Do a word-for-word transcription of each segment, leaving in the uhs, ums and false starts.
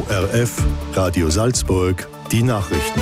O R F, Radio Salzburg, die Nachrichten.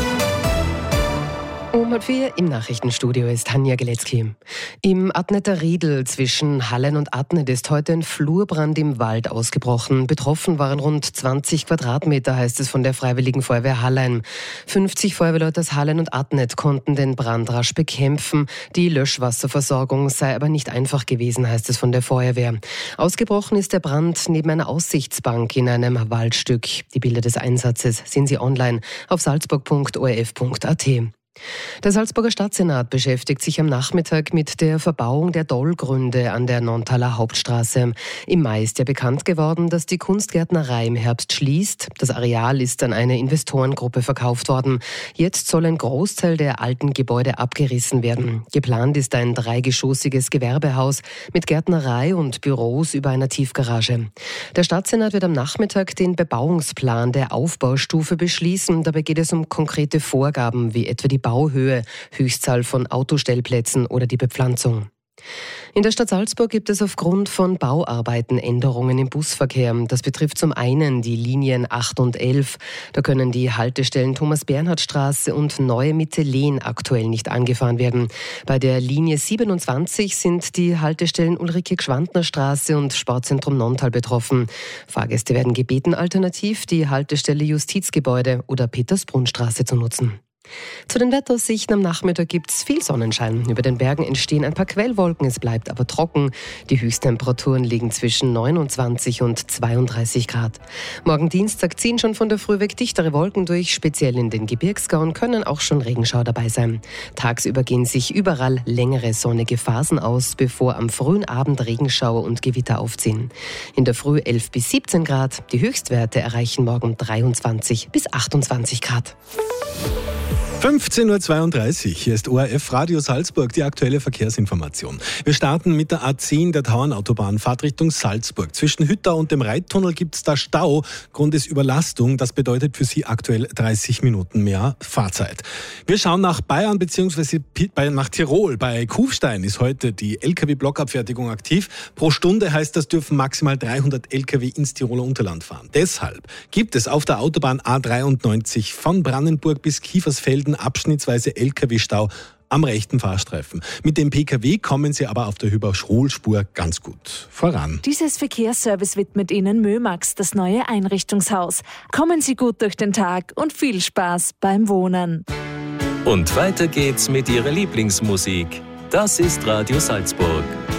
Um halb vier im Nachrichtenstudio ist Tanja Geletzky. Im Adneter Riedl zwischen Hallein und Adnet ist heute ein Flurbrand im Wald ausgebrochen. Betroffen waren rund zwanzig Quadratmeter, heißt es von der Freiwilligen Feuerwehr Hallein. fünfzig Feuerwehrleute aus Hallein und Adnet konnten den Brand rasch bekämpfen. Die Löschwasserversorgung sei aber nicht einfach gewesen, heißt es von der Feuerwehr. Ausgebrochen ist der Brand neben einer Aussichtsbank in einem Waldstück. Die Bilder des Einsatzes sehen Sie online auf salzburg punkt o r f punkt a t. Der Salzburger Stadtsenat beschäftigt sich am Nachmittag mit der Verbauung der Dollgründe an der Nonntaler Hauptstraße. Im Mai ist ja bekannt geworden, dass die Kunstgärtnerei im Herbst schließt. Das Areal ist an eine Investorengruppe verkauft worden. Jetzt soll ein Großteil der alten Gebäude abgerissen werden. Geplant ist ein dreigeschossiges Gewerbehaus mit Gärtnerei und Büros über einer Tiefgarage. Der Stadtsenat wird am Nachmittag den Bebauungsplan der Aufbaustufe beschließen. Dabei geht es um konkrete Vorgaben wie etwa die Bauhöhe, Höchstzahl von Autostellplätzen oder die Bepflanzung. In der Stadt Salzburg gibt es aufgrund von Bauarbeiten Änderungen im Busverkehr. Das betrifft zum einen die Linien acht und elf. Da können die Haltestellen Thomas-Bernhard-Straße und Neue Mitte-Lehn aktuell nicht angefahren werden. Bei der Linie siebenundzwanzig sind die Haltestellen Ulrike-Gschwandner-Straße und Sportzentrum Nonntal betroffen. Fahrgäste werden gebeten, alternativ die Haltestelle Justizgebäude oder Petersbrunnstraße zu nutzen. Zu den Wetteraussichten am Nachmittag gibt es viel Sonnenschein. Über den Bergen entstehen ein paar Quellwolken, es bleibt aber trocken. Die Höchsttemperaturen liegen zwischen neunundzwanzig und zweiunddreißig Grad. Morgen Dienstag ziehen schon von der Früh weg dichtere Wolken durch. Speziell in den Gebirgsgauen können auch schon Regenschauer dabei sein. Tagsüber gehen sich überall längere sonnige Phasen aus, bevor am frühen Abend Regenschauer und Gewitter aufziehen. In der Früh elf bis siebzehn Grad. Die Höchstwerte erreichen morgen dreiundzwanzig bis achtundzwanzig Grad. fünfzehn Uhr zweiunddreißig, hier ist O R F Radio Salzburg, die aktuelle Verkehrsinformation. Wir starten mit der A zehn der Tauernautobahn, Fahrt Richtung Salzburg. Zwischen Hütta und dem Reittunnel gibt es da Stau. Grund ist Überlastung, das bedeutet für Sie aktuell dreißig Minuten mehr Fahrzeit. Wir schauen nach Bayern bzw. nach Tirol. Bei Kufstein ist heute die L K W-Blockabfertigung aktiv. Pro Stunde heißt das, dürfen maximal dreihundert L K W ins Tiroler Unterland fahren. Deshalb gibt es auf der Autobahn A dreiundneunzig von Brannenburg bis Kiefersfelden abschnittsweise L K W-Stau am rechten Fahrstreifen. Mit dem P K W kommen Sie aber auf der Überholspur ganz gut voran. Dieses Verkehrsservice widmet Ihnen Mömax, das neue Einrichtungshaus. Kommen Sie gut durch den Tag und viel Spaß beim Wohnen. Und weiter geht's mit Ihrer Lieblingsmusik. Das ist Radio Salzburg.